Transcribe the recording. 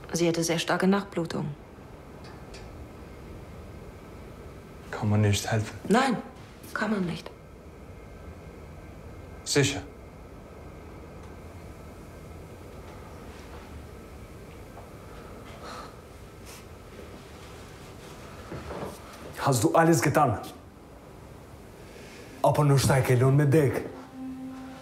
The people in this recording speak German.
Sie hätte sehr starke Nachblutung. Kann man nicht helfen? Nein, kann man nicht. Sicher. Hast du alles getan? Aber nur Steigerle und mit Deck.